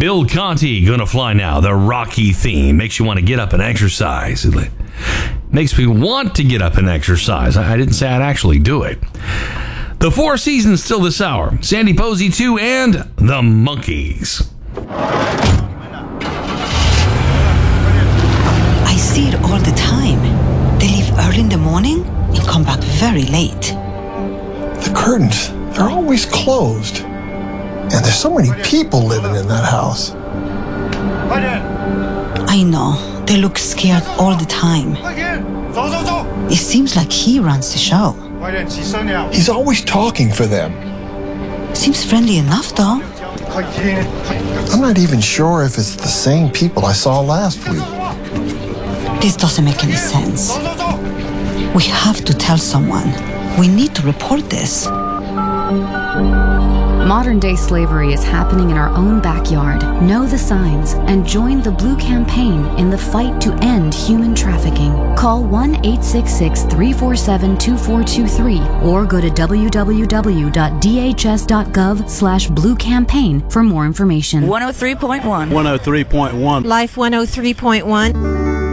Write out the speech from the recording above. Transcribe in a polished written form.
Bill Conti, Gonna Fly Now. The Rocky theme makes you want to get up and exercise. It makes me want to get up and exercise. I didn't say I'd actually do it. The Four Seasons still this hour. Sandy Posey 2 and the Monkees. I see it all the time. They leave early in the morning and come back very late. The curtains, they're always closed. And there's so many people living in that house. I know. They look scared all the time. It seems like he runs the show. He's always talking for them. Seems friendly enough, though. I'm not even sure if it's the same people I saw last week. This doesn't make any sense. We have to tell someone. We need to report this. Modern-day slavery is happening in our own backyard. Know the signs and join the Blue Campaign in the fight to end human trafficking. Call 1-866-347-2423 or go to www.dhs.gov/Blue Campaign for more information. 103.1. 103.1. Life 103.1.